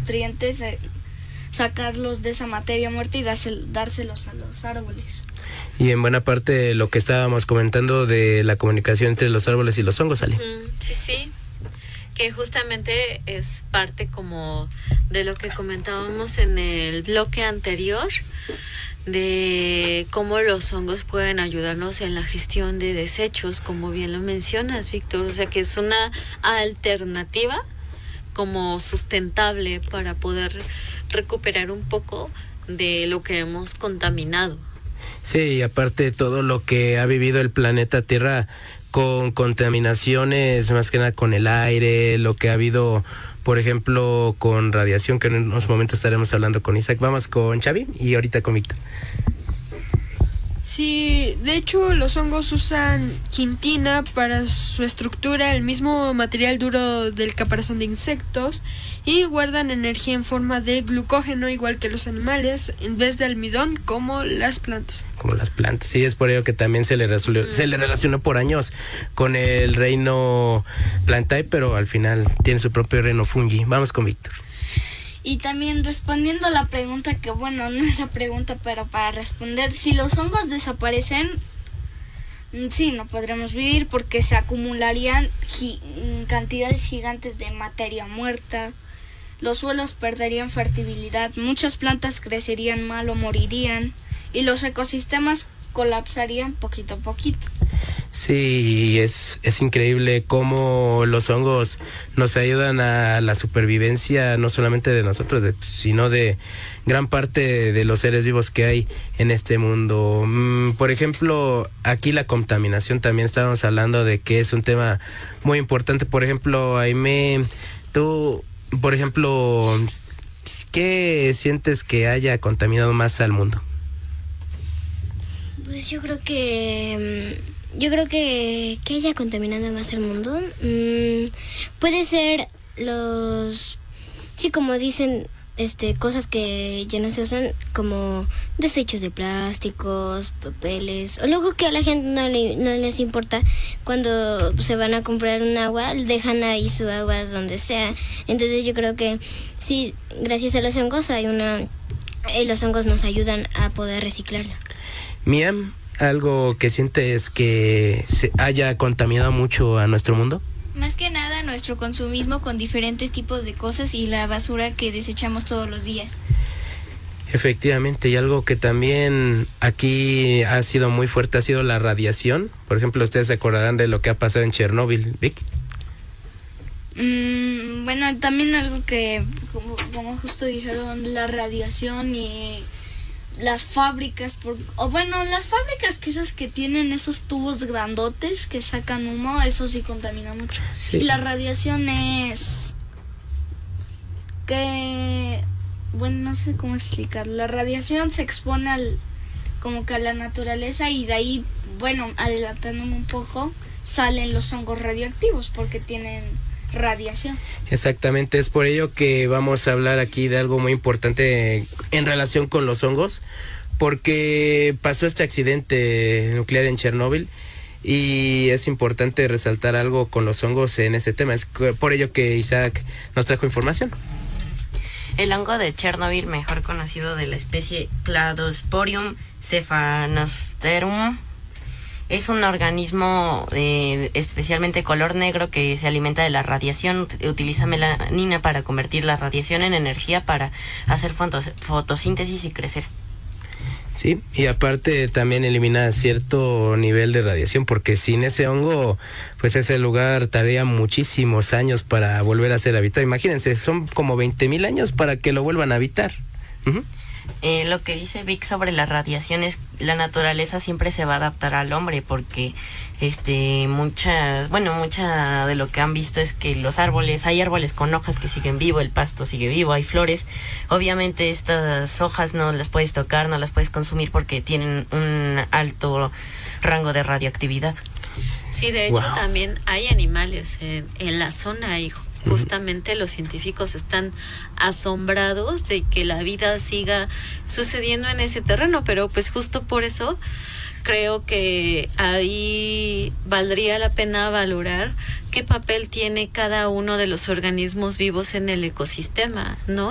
nutrientes, sacarlos de esa materia muerta y dárselos a los árboles. Y en buena parte lo que estábamos comentando de la comunicación entre los árboles y los hongos, Ale. Sí, que justamente es parte como de lo que comentábamos en el bloque anterior, de cómo los hongos pueden ayudarnos en la gestión de desechos, como bien lo mencionas, Víctor, o sea que es una alternativa como sustentable para poder recuperar un poco de lo que hemos contaminado. Sí, y aparte de todo lo que ha vivido el planeta Tierra con contaminaciones, más que nada con el aire, lo que ha habido, por ejemplo, con radiación, que en unos momentos estaremos hablando con Isaac. Vamos con Xavi y ahorita con Víctor. Sí, de hecho los hongos usan quitina para su estructura, el mismo material duro del caparazón de insectos, y guardan energía en forma de glucógeno igual que los animales, en vez de almidón como las plantas. Como las plantas, sí, es por ello que también se le relacionó por años con el reino Plantae, pero al final tiene su propio reino Fungi. Vamos con Víctor. Y también respondiendo a la pregunta, que bueno, no es la pregunta, pero para responder, si los hongos desaparecen, sí, no podremos vivir porque se acumularían cantidades gigantes de materia muerta, los suelos perderían fertilidad, muchas plantas crecerían mal o morirían, y los ecosistemas colapsarían poquito a poquito. Sí, es increíble cómo los hongos nos ayudan a la supervivencia, no solamente de nosotros, sino de gran parte de los seres vivos que hay en este mundo. Por ejemplo, aquí la contaminación también estábamos hablando de que es un tema muy importante. Por ejemplo, Aimee, tú, por ejemplo, ¿qué sientes que haya contaminado más al mundo? Pues yo creo que haya contaminado más el mundo. Puede ser sí, como dicen, cosas que ya no se usan, como desechos de plásticos, papeles, o luego que a la gente no les importa cuando se van a comprar un agua, dejan ahí su agua donde sea. Entonces yo creo que sí, gracias a los hongos los hongos nos ayudan a poder reciclarla. Mía, ¿algo que sientes que se haya contaminado mucho a nuestro mundo? Más que nada nuestro consumismo con diferentes tipos de cosas y la basura que desechamos todos los días. Efectivamente, y algo que también aquí ha sido muy fuerte ha sido la radiación. Por ejemplo, ustedes se acordarán de lo que ha pasado en Chernóbil, Vic. Bueno, también algo que, como justo dijeron, la radiación y las fábricas, las fábricas que esas que tienen esos tubos grandotes que sacan humo, eso sí contamina mucho. Sí. Y la radiación es que, bueno, no sé cómo explicarlo. La radiación se expone como que a la naturaleza, y de ahí, bueno, adelantándome un poco, salen los hongos radioactivos porque tienen radiación. Exactamente, es por ello que vamos a hablar aquí de algo muy importante en relación con los hongos, porque pasó este accidente nuclear en Chernóbil y es importante resaltar algo con los hongos en ese tema. Es por ello que Isaac nos trajo información. El hongo de Chernóbil, mejor conocido de la especie Cladosporium cephalosporum, es un organismo especialmente color negro que se alimenta de la radiación. Utiliza melanina para convertir la radiación en energía para hacer fotosíntesis y crecer. Sí, y aparte también elimina cierto nivel de radiación, porque sin ese hongo, pues ese lugar tardaría muchísimos años para volver a ser habitado. Imagínense, son como 20,000 años para que lo vuelvan a habitar. Uh-huh. Lo que dice Vic sobre la radiación es la naturaleza siempre se va a adaptar al hombre, porque mucha de lo que han visto es que hay árboles con hojas que siguen vivo, el pasto sigue vivo, hay flores. Obviamente estas hojas no las puedes tocar, no las puedes consumir porque tienen un alto rango de radioactividad. Sí, de hecho también hay animales en la zona y justamente los científicos están asombrados de que la vida siga sucediendo en ese terreno, pero pues justo por eso creo que ahí valdría la pena valorar qué papel tiene cada uno de los organismos vivos en el ecosistema, ¿no?